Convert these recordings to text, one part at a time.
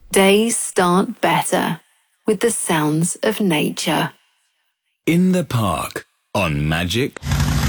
Days start better with the sounds of nature. In the Park on Magic.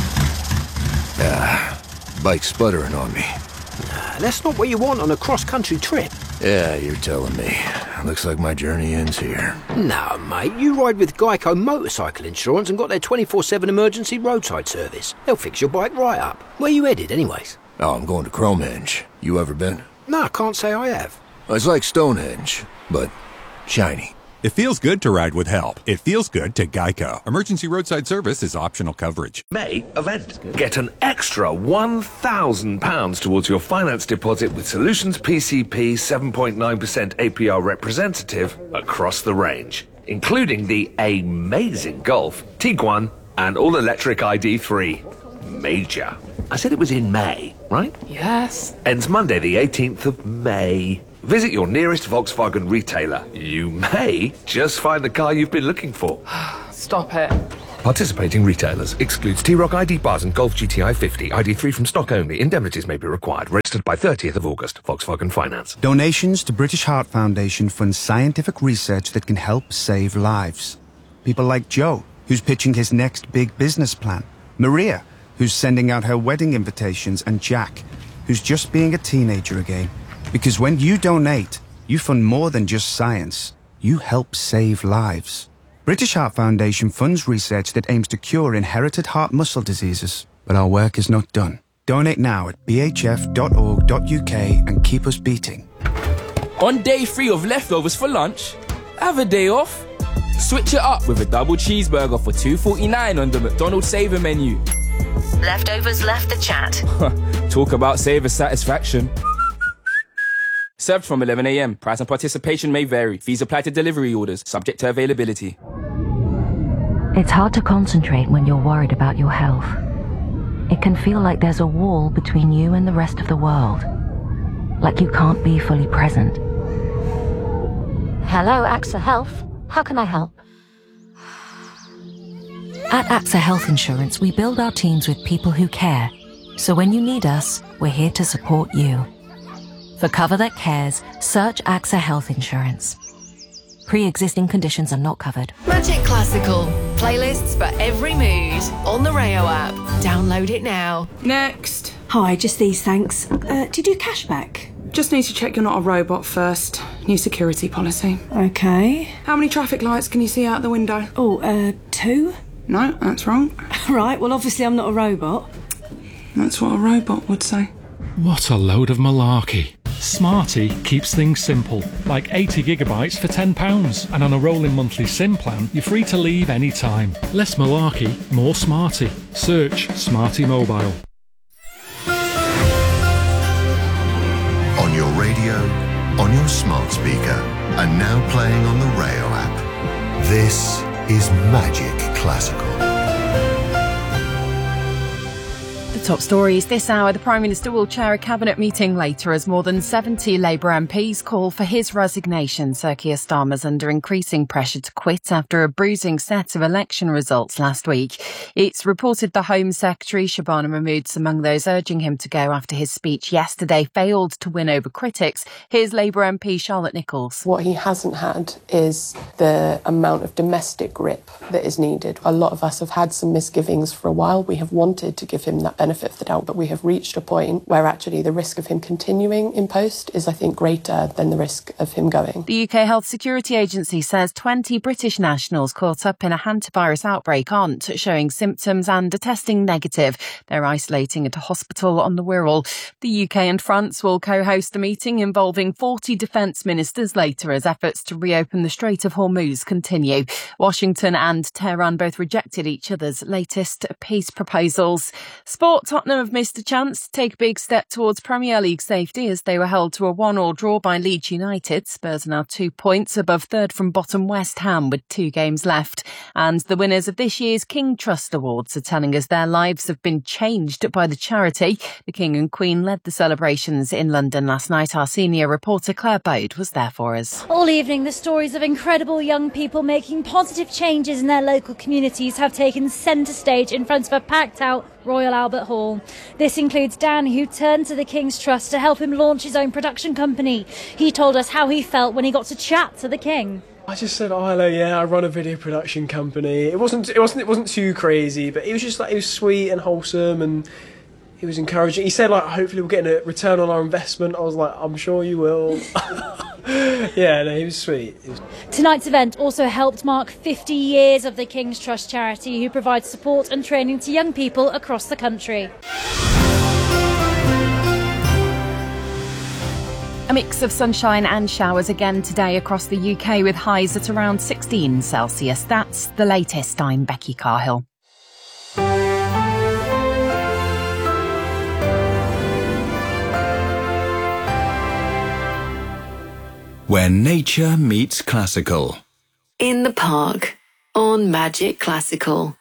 Bike's sputtering on me. That's not what you want on a cross-country trip. Yeah, you're telling me. Looks like my journey ends here. No, mate, you ride with Geico Motorcycle Insurance and got their 24/7 emergency roadside service. They'll fix your bike right up. Where you headed, anyways? Oh, I'm going to Cromhenge. You ever been? No, I can't say I have. It's like Stonehenge, but shiny. It feels good to ride with help. It feels good to Geico. Emergency roadside service is optional coverage. May event. Get an extra £1,000 towards your finance deposit with Solutions PCP 7.9% APR representative across the range, including the amazing Golf, Tiguan, and all-electric ID3. Major. I said it was in May, right? Yes. Ends Monday the 18th of May. Visit your nearest Volkswagen retailer. You may just find the car you've been looking for. Stop it. Participating retailers. Excludes T-Roc ID bars and Golf GTI 50. ID3 from stock only. Indemnities may be required. Registered by 30th of August. Volkswagen Finance. Donations to British Heart Foundation fund scientific research that can help save lives. People like Joe, who's pitching his next big business plan. Maria, who's sending out her wedding invitations. And Jack, who's just being a teenager again. Because when you donate, you fund more than just science. You help save lives. British Heart Foundation funds research that aims to cure inherited heart muscle diseases. But our work is not done. Donate now at bhf.org.uk and keep us beating. On day 3 of leftovers for lunch, have a day off. Switch it up with a double cheeseburger for $2.49 on the McDonald's Saver menu. Leftovers left the chat. Talk about saver satisfaction. Served from 11 a.m. Price and participation may vary. Fees apply to delivery orders, subject to availability. It's hard to concentrate when you're worried about your health. It can feel like there's a wall between you and the rest of the world. Like you can't be fully present. Hello, AXA Health. How can I help? At AXA Health Insurance, we build our teams with people who care. So when you need us, we're here to support you. For cover that cares, search AXA Health Insurance. Pre-existing conditions are not covered. Magic Classical. Playlists for every mood. On the Rayo app. Download it now. Next. Hi, just these, thanks. Do you do cashback? Just need to check you're not a robot first. New security policy. Okay. How many traffic lights can you see out the window? 2? No, that's wrong. Right, well, obviously I'm not a robot. That's what a robot would say. What a load of malarkey. Smarty keeps things simple, like 80 gigabytes for £10, and on a rolling monthly SIM plan, you're free to leave any time. Less malarkey, more Smarty. Search Smarty Mobile. On your radio, on your smart speaker, and now playing on the Rayo app. This is Magic Classical. The top stories this hour. The Prime Minister will chair a cabinet meeting later as more than 70 Labour MPs call for his resignation. Sir Keir Starmer's under increasing pressure to quit after a bruising set of election results last week. It's reported the Home Secretary, Shabana Mahmood's among those urging him to go after his speech yesterday failed to win over critics. Here's Labour MP Charlotte Nichols. What he hasn't had is the amount of domestic grip that is needed. A lot of us have had some misgivings for a while. We have wanted to give him that benefit of the doubt, but we have reached a point where actually the risk of him continuing in post is, I think, greater than the risk of him going. The UK Health Security Agency says 20 British nationals caught up in a hantavirus outbreak aren't showing symptoms and are testing negative. They're isolating at a hospital on the Wirral. The UK and France will co-host a meeting involving 40 defence ministers later as efforts to reopen the Strait of Hormuz continue. Washington and Tehran both rejected each other's latest peace proposals. Sport. Tottenham have missed a chance to take a big step towards Premier League safety as they were held to a 1-1 draw by Leeds United. Spurs are now 2 points above third from bottom West Ham with 2 games left. And the winners of this year's King Trust Awards are telling us their lives have been changed by the charity. The King and Queen led the celebrations in London last night. Our senior reporter Claire Bode was there for us. All evening, the stories of incredible young people making positive changes in their local communities have taken centre stage in front of a packed out Royal Albert Hall. This includes Dan, who turned to the King's Trust to help him launch his own production company. He told us how he felt when he got to chat to the King. I just said, "Oh, hello, yeah, I run a video production company." It wasn't too crazy, but it was just like, it was sweet and wholesome, and he was encouraging. He said, like, hopefully we're getting a return on our investment. I was like, I'm sure you will. Yeah, no, he was sweet. Tonight's event also helped mark 50 years of the King's Trust charity, who provides support and training to young people across the country. A mix of sunshine and showers again today across the UK, with highs at around 16 Celsius. That's the latest. I'm Becky Carhill. Where nature meets classical. In the Park on Magic Classical.